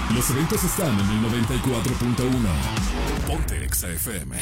Los eventos están en el 94.1. Ponte Exa FM.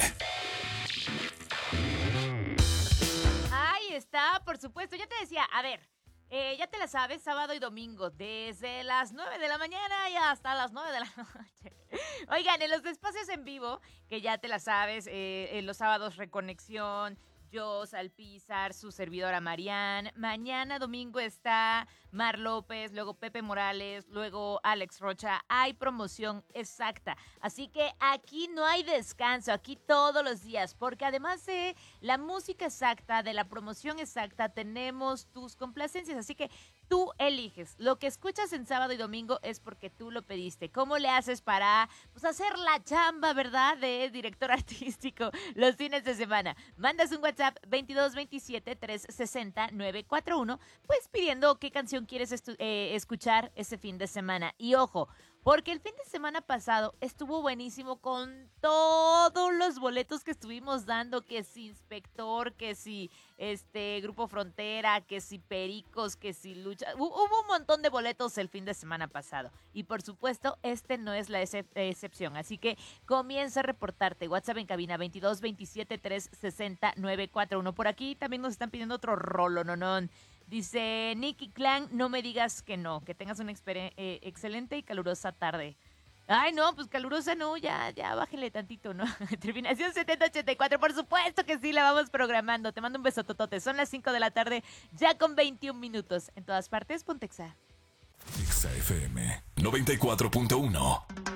Ahí está, por supuesto. Ya te decía, a ver, ya te la sabes, sábado y domingo, desde las 9 de la mañana y hasta las 9 de la noche. Oigan, en los espacios en vivo, que ya te la sabes, en los sábados Reconexión, yo, Salpizar, su servidora Marianne. Mañana domingo está Mar López, luego Pepe Morales, luego Alex Rocha. Hay promoción exacta. Así que aquí no hay descanso, aquí todos los días, porque además de la música exacta, de la promoción exacta, tenemos tus complacencias. Así que tú eliges. Lo que escuchas en sábado y domingo es porque tú lo pediste. ¿Cómo le haces para hacer la chamba, verdad, de director artístico los fines de semana? Mandas un WhatsApp 2227-360-941, pues pidiendo qué canción quieres escuchar ese fin de semana. Y ojo, porque el fin de semana pasado estuvo buenísimo con todos los boletos que estuvimos dando, que si Inspector, que si Grupo Frontera, que si Pericos, que si Lucha. Hubo un montón de boletos el fin de semana pasado. Y por supuesto, no es la excepción. Así que comienza a reportarte. WhatsApp en cabina 2227-360-941. Por aquí también nos están pidiendo otro rolo, no. Dice Nicky Clan, no me digas que no, que tengas una excelente y calurosa tarde. Ay, no, pues calurosa no, ya bájele tantito, ¿no? Terminación 7084, por supuesto que sí, la vamos programando. Te mando un beso totote. Son las 5 de la tarde, ya con 21 minutos. En todas partes, Pontexa. Exa FM 94.1.